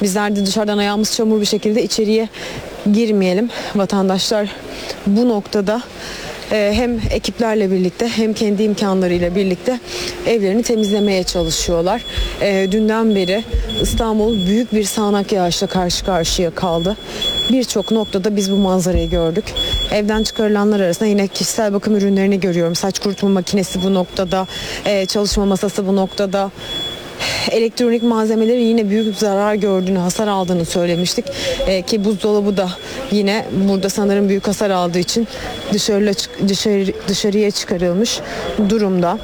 Bizler de dışarıdan ayağımız çamur bir şekilde içeriye girmeyelim. Vatandaşlar bu noktada hem ekiplerle birlikte hem kendi imkanlarıyla birlikte evlerini temizlemeye çalışıyorlar. Dünden beri İstanbul büyük bir sağanak yağışla karşı karşıya kaldı. Birçok noktada biz bu manzarayı gördük. Evden çıkarılanlar arasında yine kişisel bakım ürünlerini görüyorum. Saç kurutma makinesi bu noktada, çalışma masası bu noktada. Elektronik malzemelerin yine büyük zarar gördüğünü, hasar aldığını söylemiştik. Ki buzdolabı da yine burada sanırım büyük hasar aldığı için dışarıya çıkarılmış durumda.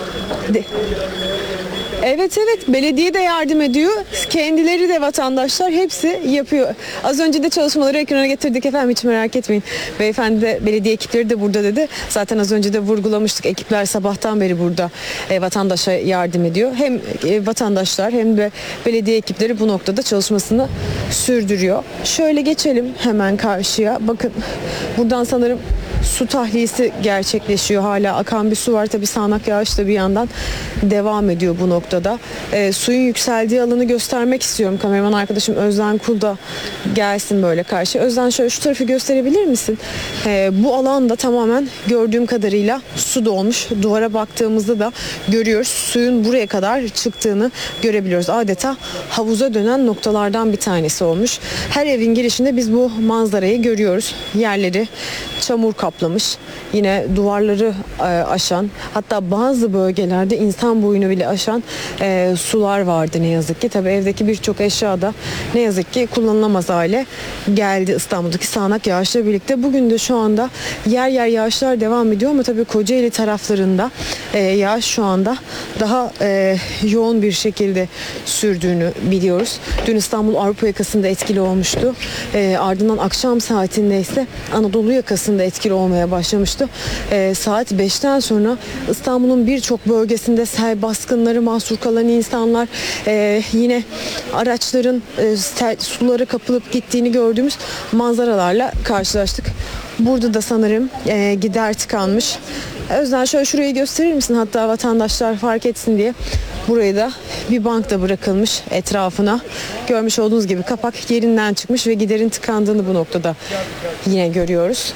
Evet, belediye de yardım ediyor. Kendileri de vatandaşlar hepsi yapıyor. Az önce de çalışmaları ekrana getirdik efendim, hiç merak etmeyin. Beyefendi de belediye ekipleri de burada dedi. Zaten az önce de vurgulamıştık. Ekipler sabahtan beri burada vatandaşa yardım ediyor. Hem vatandaşlar hem de belediye ekipleri bu noktada çalışmasını sürdürüyor. Şöyle geçelim hemen karşıya. Bakın buradan sanırım su tahliyesi gerçekleşiyor. Hala akan bir su var. Tabii sağanak yağış da bir yandan devam ediyor bu noktada. Suyun yükseldiği alanı göstermek istiyorum. Kameraman arkadaşım Özden Kul da gelsin böyle karşıya. Özden, şöyle şu tarafı gösterebilir misin? Bu alanda tamamen gördüğüm kadarıyla su dolmuş. Duvara baktığımızda da görüyoruz. Suyun buraya kadar çıktığını görebiliyoruz. Adeta havuza dönen noktalardan bir tanesi olmuş. Her evin girişinde biz bu manzarayı görüyoruz. Yerleri çamur kaplamış. Yine duvarları aşan, hatta bazı bölgelerde insan boyunu bile aşan sular vardı ne yazık ki. Tabii evdeki birçok eşya da ne yazık ki kullanılamaz hale geldi İstanbul'daki sağanak yağışla birlikte. Bugün de şu anda yer yer yağışlar devam ediyor ama tabii Kocaeli taraflarında yağış şu anda daha yoğun bir şekilde sürdüğünü biliyoruz. Dün İstanbul Avrupa yakasında etkili olmuştu. Ardından akşam saatinde ise Anadolu yakasında etkili olmaya başlamıştı. Saat 5'ten sonra İstanbul'un birçok bölgesinde sel baskınları, mahsur kalan insanlar, yine araçların sulara kapılıp gittiğini gördüğümüz manzaralarla karşılaştık. Burada da sanırım gider tıkanmış. Özden, şöyle şurayı gösterir misin? Hatta vatandaşlar fark etsin diye burayı da bir bank da bırakılmış etrafına. Görmüş olduğunuz gibi kapak yerinden çıkmış ve giderin tıkandığını bu noktada yine görüyoruz.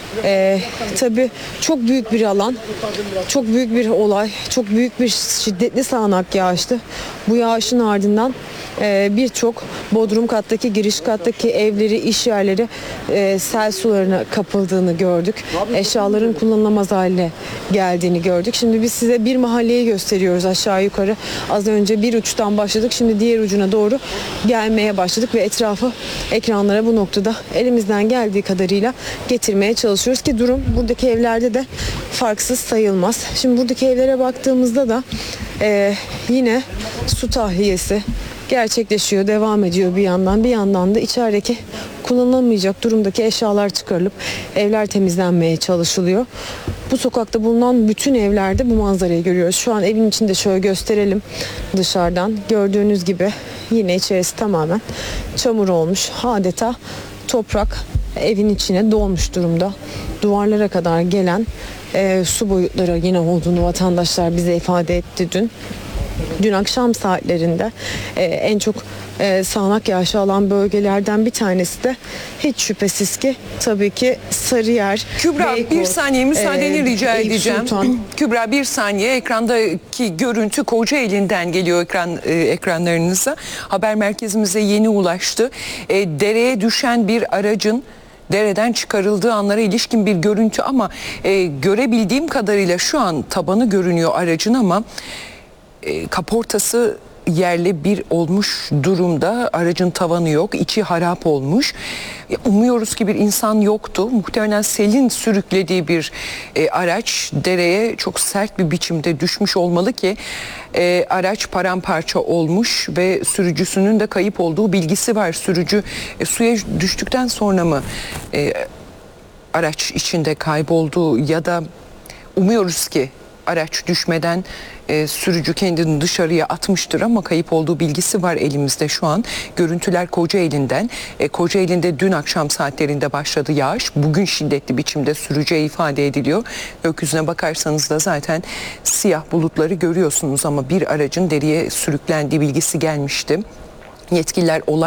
Tabii çok büyük bir alan, çok büyük bir olay, çok büyük bir şiddetli sağanak yağıştı. Bu yağışın ardından birçok bodrum kattaki, giriş kattaki evleri, iş yerleri sel sularına kapıldığını gördük. Eşyaların kullanılamaz hale geldiğini gördük. Şimdi biz size bir mahalleyi gösteriyoruz aşağı yukarı. Az önce bir uçtan başladık. Şimdi diğer ucuna doğru gelmeye başladık ve etrafı ekranlara bu noktada elimizden geldiği kadarıyla getirmeye çalışıyoruz ki durum buradaki evlerde de farksız sayılmaz. Şimdi buradaki evlere baktığımızda da yine su tahliyesi gerçekleşiyor, devam ediyor bir yandan. Bir yandan da içerideki kullanılamayacak durumdaki eşyalar çıkarılıp evler temizlenmeye çalışılıyor. Bu sokakta bulunan bütün evlerde bu manzarayı görüyoruz. Şu an evin içinde şöyle gösterelim dışarıdan. Gördüğünüz gibi yine içerisi tamamen çamur olmuş. Adeta toprak evin içine dolmuş durumda. Duvarlara kadar gelen su boyutları yine olduğunu vatandaşlar bize ifade etti dün. Dün akşam saatlerinde en çok sağanak yağış alan bölgelerden bir tanesi de hiç şüphesiz ki tabii ki Sarıyer. Kübra, Beykoz, bir saniye müsaadeni rica Eyüp edeceğim. Sultan. Kübra, bir saniye, ekrandaki görüntü Kocaeli'nden geliyor ekranlarınıza. Haber merkezimize yeni ulaştı. Dereye düşen bir aracın dereden çıkarıldığı anlara ilişkin bir görüntü ama görebildiğim kadarıyla şu an tabanı görünüyor aracın ama kaportası yerle bir olmuş durumda. Aracın tavanı yok, içi harap olmuş. Umuyoruz ki bir insan yoktu. Muhtemelen selin sürüklediği bir araç dereye çok sert bir biçimde düşmüş olmalı ki araç paramparça olmuş ve sürücüsünün de kayıp olduğu bilgisi var. Sürücü suya düştükten sonra mı araç içinde kayboldu ya da umuyoruz ki araç düşmeden sürücü kendini dışarıya atmıştır ama kayıp olduğu bilgisi var elimizde şu an. Görüntüler Kocaeli'nden. Kocaeli'nde dün akşam saatlerinde başladı yağış. Bugün şiddetli biçimde süreceği ifade ediliyor. Gökyüzüne bakarsanız da zaten siyah bulutları görüyorsunuz ama bir aracın dereye sürüklendiği bilgisi gelmişti. Yetkililer olay